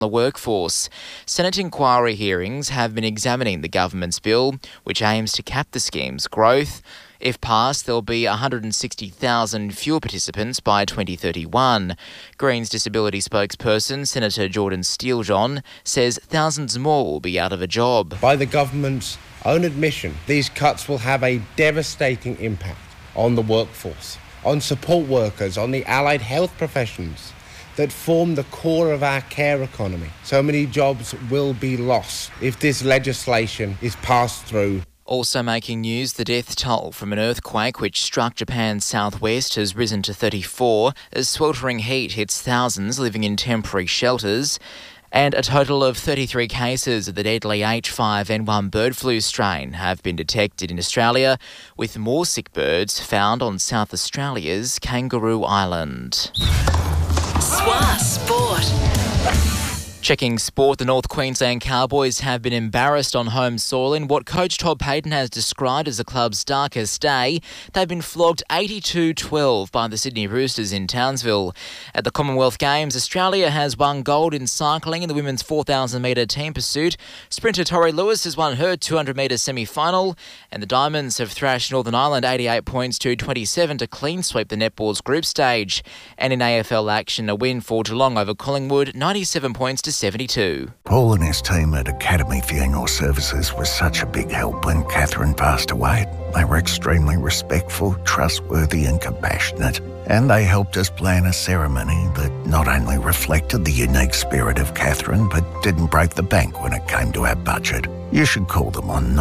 the workforce. Senate inquiry hearings have been examining the government's bill, which aims to cap the scheme's growth. If passed, there'll be 160,000 fewer participants by 2031. Greens disability spokesperson Senator Jordan Steele-John says thousands more will be out of a job. By the government's own admission, these cuts will have a devastating impact on the workforce, on support workers, on the allied health professions that form the core of our care economy. So many jobs will be lost if this legislation is passed through. Also making news, the death toll from an earthquake which struck Japan's southwest has risen to 34 as sweltering heat hits thousands living in temporary shelters. And a total of 33 cases of the deadly H5N1 bird flu strain have been detected in Australia, with more sick birds found on South Australia's Kangaroo Island. SWA Sport. Checking sport, the North Queensland Cowboys have been embarrassed on home soil in what coach Todd Payten has described as the club's darkest day. They've been flogged 82-12 by the Sydney Roosters in Townsville. At the Commonwealth Games, Australia has won gold in cycling in the women's 4,000-metre team pursuit. Sprinter Tori Lewis has won her 200-metre semi-final, and the Diamonds have thrashed Northern Ireland 88 points to 27 to clean sweep the netball's group stage. And in AFL action, a win for Geelong over Collingwood, 97 points to 72. Paul and his team at Academy Funeral Services was such a big help when Catherine passed away. They were extremely respectful, trustworthy and compassionate, and they helped us plan a ceremony that not only reflected the unique spirit of Catherine, but didn't break the bank when it came to our budget. You should call them on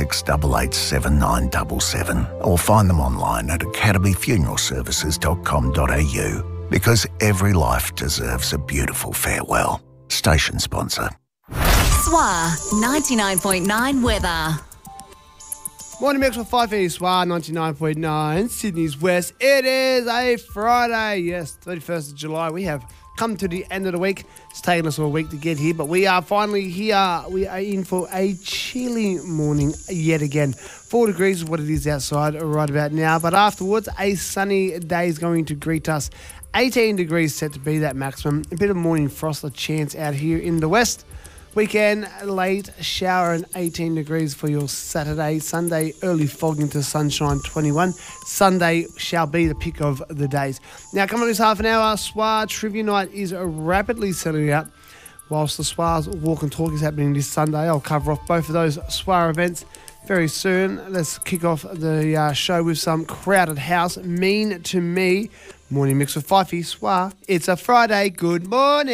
96887977 or find them online at academyfuneralservices.com.au, because every life deserves a beautiful farewell. Station sponsor. SWA 99.9 weather. Morning mix with 5 SWA 99.9 Sydney's West. It is a Friday, yes, 31st of July. We have come to the end of the week. It's taken us all week to get here, but we are finally here. We are in for a chilly morning yet again. 4 degrees is what it is outside right about now, but afterwards a sunny day is going to greet us. 18 degrees set to be that maximum. A bit of morning frost, a chance out here in the west. Weekend, late shower and 18 degrees for your Saturday. Sunday, early fog into sunshine, 21. Sunday shall be the pick of the days. Now, coming up this half an hour, SWA Trivia Night is rapidly selling out. Whilst the SWA's Walk and Talk is happening this Sunday, I'll cover off both of those SWA events very soon. Let's kick off the show with some Crowded House, Mean to Me. Morning mix with Fifey, SWA. It's a Friday. Good morning.